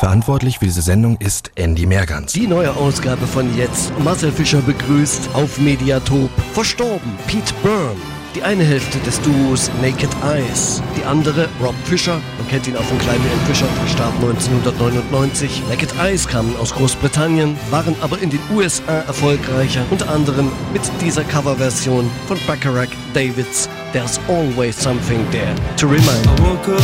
Verantwortlich für diese Sendung ist Andy Mehrgans. Die neue Ausgabe von Jetzt. Marcel Fischer begrüßt auf Mediatop. Verstorben, Pete Byrne. Die eine Hälfte des Duos Naked Eyes. Die andere, Rob Fisher. Man kennt ihn auch von Klein Wilhelm Fischer, verstarb 1999. Naked Eyes kamen aus Großbritannien, waren aber in den USA erfolgreicher. Unter anderem mit dieser Coverversion von Bacharach Davids There's Always Something There to Remind.